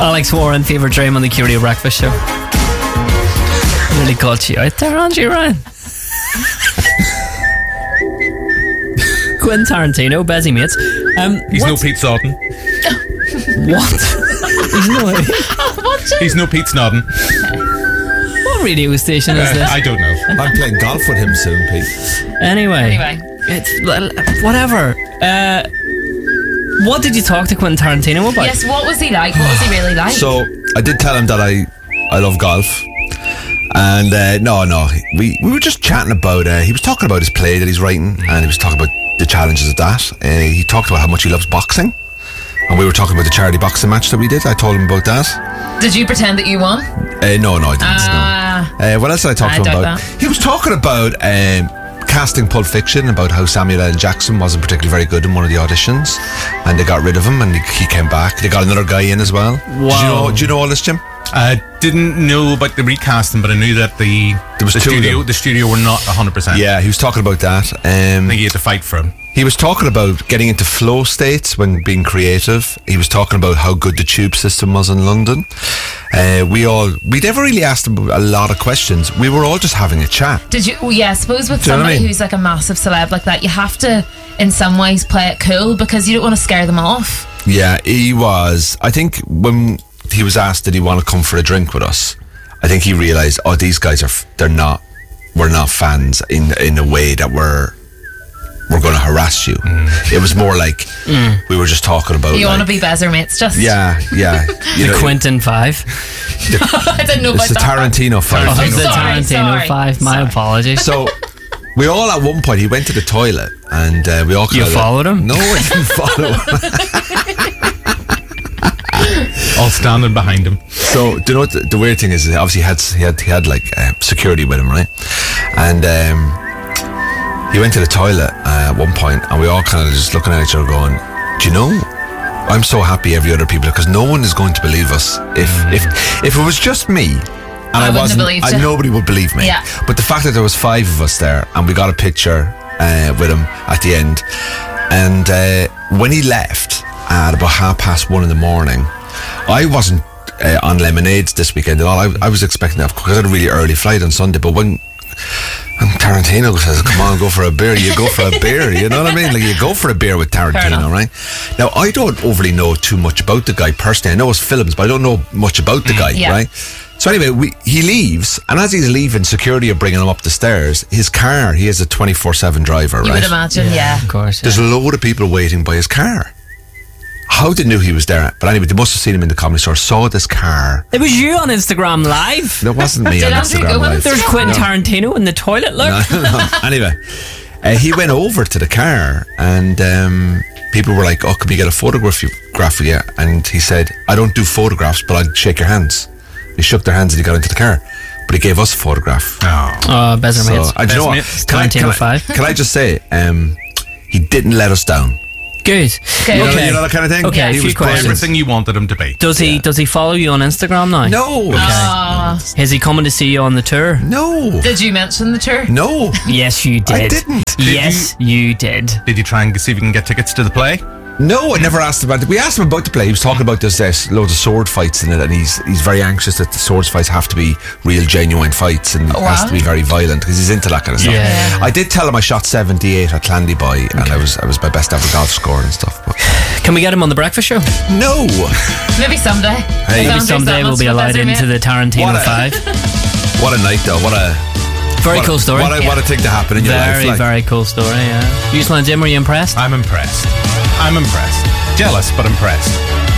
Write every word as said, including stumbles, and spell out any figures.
Alex Warren, Fever Dream on the Q Radio Breakfast Show. Really caught you out there, aren't you, Ryan? Quentin Tarantino, Bezzy Mates. Um, He's what? no Pete Snodden. What? He's no. He's no Pete Snodden. What radio station is Uh, this? I don't know. I'm playing golf with him soon, Pete. Anyway, Anyway. it's whatever. Uh, what did you talk to Quentin Tarantino about? Yes, what was he like? What was he really like? So I did tell him that I, I love golf. And uh, no, no, we, we were just chatting about, uh, he was talking about his play that he's writing, and he was talking about the challenges of that. Uh, he talked about how much he loves boxing, and we were talking about the charity boxing match that we did. I told him about that. Did you pretend that you won? Uh, no, no, I didn't. Ah. no. Uh, what else did I talk I to him doubt about? that. He was talking about um, casting Pulp Fiction, about how Samuel L. Jackson wasn't particularly very good in one of the auditions, and they got rid of him, and he, he came back. They got another guy in as well. Did you Wow. know, do you know all this, Jim? I didn't know about the recasting, but I knew that the There was the two of studio them. the studio were not one hundred percent. Yeah, he was talking about that. I Um, think he had to fight for him. He was talking about getting into flow states when being creative. He was talking about how good the tube system was in London. Uh, we all, we never really asked him a lot of questions. We were all just having a chat. Did you? Well, yeah, I suppose with Do you know what I somebody mean? who's like a massive celeb like that, you have to, in some ways, play it cool because you don't want to scare them off. Yeah, he was. I think when he was asked, did he want to come for a drink with us? I think he realised, oh, these guys are, f- they're not, we're not fans in in a way that we're, we're going to harass you. It was more like, we were just talking about, You like, want to be Bezzer mates, just yeah, yeah. You The know, Quentin Five. I didn't know it's about the that. Tarantino five. Oh, Tarantino the Sorry, Tarantino sorry, Five. My sorry. apologies. So we all at one point, he went to the toilet, and uh, we all You kinda followed him? No, I didn't follow him. All standing behind him. So do you know what the, the weird thing is? Obviously, he had he had he had like uh, security with him, right? And um, he went to the toilet uh, at one point, and we all kind of just looking at each other, going, "Do you know? I'm so happy every other people because no one is going to believe us if if if it was just me." And I, I wouldn't have wasn't. believed I, you. nobody would believe me. Yeah. But the fact that there was five of us there, and we got a picture uh, with him at the end, and uh, when he left at about half past one in the morning, I wasn't uh, on Lemonades this weekend at all. I, I was expecting that because I had a really early flight on Sunday. But when and Tarantino says, "Come on, go for a beer," you go for a beer. You know what I mean? Like, you go for a beer with Tarantino, right? Now, I don't overly know too much about the guy personally. I know his films, but I don't know much about the guy, Yeah. right? So anyway, we, he leaves, and as he's leaving, security are bringing him up the stairs. His car, he has a twenty-four seven driver, You right? would imagine, yeah. Of course. There's a load of people waiting by his car. How they knew he was there? But anyway, they must have seen him in the comedy store, saw this car. It was you on Instagram Live. That wasn't me Did on Andrew Instagram go on Live. There's Quentin Tarantino in the toilet. Look. No, no, no. Anyway, uh, he went over to the car, and um, people were like, "Oh, could we get a photograph graph with you?" And he said, "I don't do photographs, but I'd shake your hands." He shook their hands and he got into the car, but he gave us a photograph. Oh. Oh, Bezzer So, Mates. uh, do you know what? Mates. Can I, can, Tarantino I, five. can I just say, um, he didn't let us down. Good. Okay. You know, Okay. you know that kind of thing? Okay, Yeah. a He few was questions. Everything you wanted him to be. Does he does he follow you on Instagram now? No. Ah. Is he coming to see you on the tour? No. Did you mention the tour? No. Yes, you did. I didn't. Yes, you did. Did you try and see if you can get tickets to the play? No, I never asked about it. We asked him about the play. He was talking about there's uh, loads of sword fights in it, and he's he's very anxious that the sword fights have to be real, genuine fights, and it has wow. to be very violent because he's into that kind of stuff. Yeah. I did tell him I shot seventy-eight at Clandyboy, and I was I was my best ever golf score and stuff. But Can we get him on the breakfast show? no, Maybe someday. Hey. If Maybe Andrew's someday that we'll much be of a allowed Bezzer into mate. the Tarantino What a- Five. what a night though! What a Very what cool a, story. What a, what a thing to happen in your life. Very, like. very cool story, yeah. You just want Jim, were you impressed? I'm impressed. I'm impressed. Jealous, but impressed.